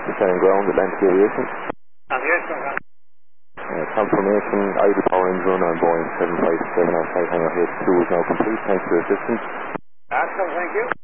Descending ground, Atlantic Aviation. I'm here, sir. Confirmation, idle power engine run on Boeing 757 outside hangar H2 is now complete. Thanks for your assistance. Awesome, thank you.